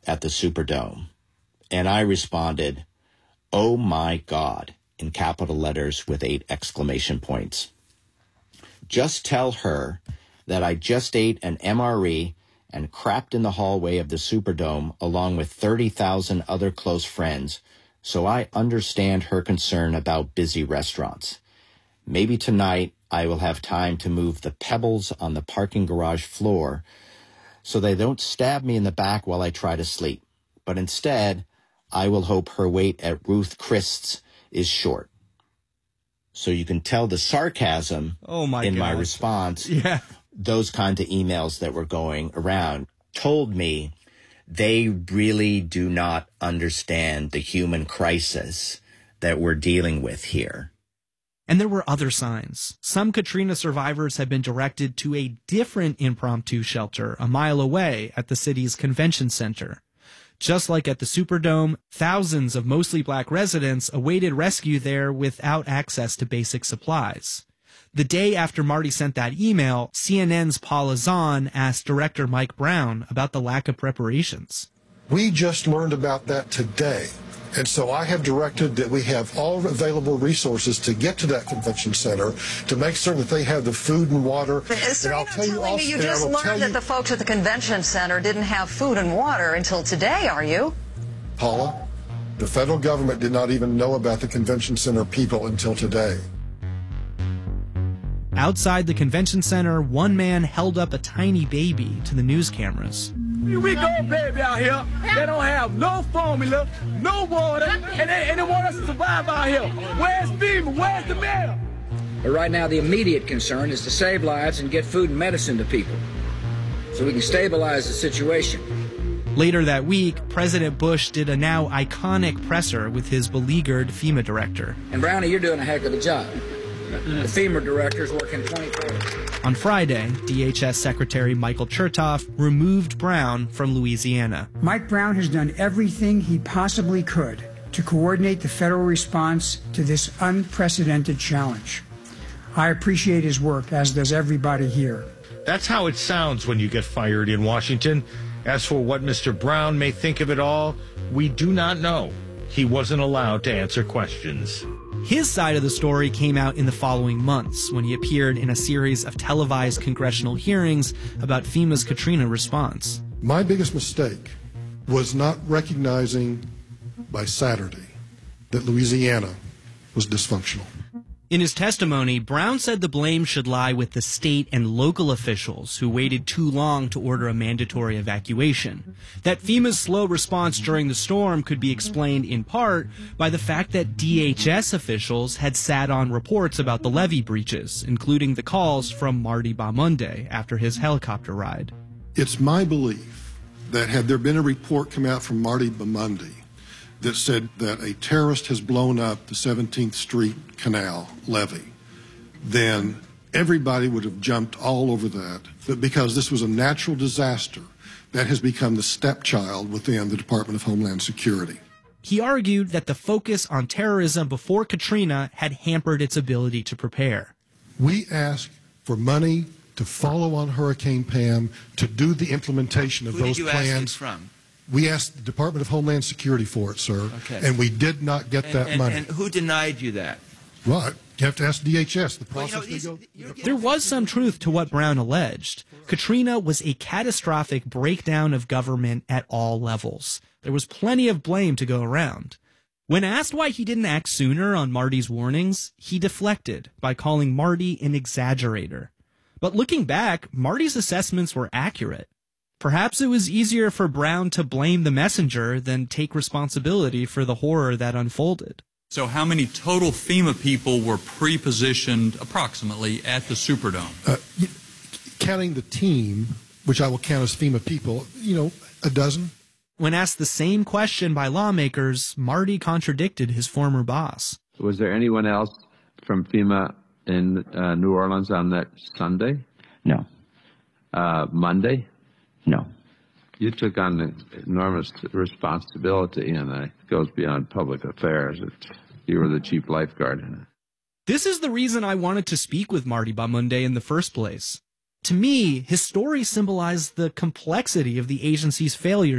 at the Superdome. And I responded, "Oh my God," in capital letters with 8 exclamation points. Just tell her that I just ate an MRE and crapped in the hallway of the Superdome along with 30,000 other close friends, so I understand her concern about busy restaurants. Maybe tonight I will have time to move the pebbles on the parking garage floor so they don't stab me in the back while I try to sleep. But instead, I will hope her wait at Ruth Christ's is short. So you can tell the sarcasm my response. Yeah. Those kinds of emails that were going around told me they really do not understand the human crisis that we're dealing with here. And there were other signs. Some Katrina survivors had been directed to a different impromptu shelter a mile away at the city's convention center. Just like at the Superdome, thousands of mostly black residents awaited rescue there without access to basic supplies. The day after Marty sent that email, CNN's Paula Zahn asked Director Mike Brown about the lack of preparations. We just learned about that today. And so I have directed that we have all available resources to get to that convention center to make certain that they have the food and water. So you're not telling me you just learned that the folks at the convention center didn't have food and water until today, are you? Paula, the federal government did not even know about the convention center people until today. Outside the convention center, one man held up a tiny baby to the news cameras. We got baby out here. They don't have no formula, no water, and they want us to survive out here. Where's FEMA? Where's the mayor? But right now, the immediate concern is to save lives and get food and medicine to people so we can stabilize the situation. Later that week, President Bush did a now iconic presser with his beleaguered FEMA director. And Brownie, you're doing a heck of a job. The FEMA director's working 24 hours. On Friday, DHS Secretary Michael Chertoff removed Brown from Louisiana. Mike Brown has done everything he possibly could to coordinate the federal response to this unprecedented challenge. I appreciate his work, as does everybody here. That's how it sounds when you get fired in Washington. As for what Mr. Brown may think of it all, we do not know. He wasn't allowed to answer questions. His side of the story came out in the following months when he appeared in a series of televised congressional hearings about FEMA's Katrina response. My biggest mistake was not recognizing by Saturday that Louisiana was dysfunctional. In his testimony, Brown said the blame should lie with the state and local officials who waited too long to order a mandatory evacuation. That FEMA's slow response during the storm could be explained in part by the fact that DHS officials had sat on reports about the levee breaches, including the calls from Marty Bamunde after his helicopter ride. It's my belief that had there been a report come out from Marty Bamunde that said that a terrorist has blown up the 17th Street Canal levee, then everybody would have jumped all over that. But because this was a natural disaster, that has become the stepchild within the Department of Homeland Security. He argued that the focus on terrorism before Katrina had hampered its ability to prepare. We asked for money to follow on Hurricane Pam, to do the implementation of those plans. Who did you ask this from? We asked the Department of Homeland Security for it, sir, okay. And we did not get that money. And who denied you that? Well, you have to ask DHS. The process There was some truth to what Brown alleged. Katrina was a catastrophic breakdown of government at all levels. There was plenty of blame to go around. When asked why he didn't act sooner on Marty's warnings, he deflected by calling Marty an exaggerator. But looking back, Marty's assessments were accurate. Perhaps it was easier for Brown to blame the messenger than take responsibility for the horror that unfolded. So how many total FEMA people were pre-positioned approximately at the Superdome? Counting the team, which I will count as FEMA people, a dozen. When asked the same question by lawmakers, Marty contradicted his former boss. Was there anyone else from FEMA in New Orleans on that Sunday? No. Monday? No. You took on an enormous responsibility, and it goes beyond public affairs. You were the chief lifeguard in it. This is the reason I wanted to speak with Marty Bamunde in the first place. To me, his story symbolized the complexity of the agency's failure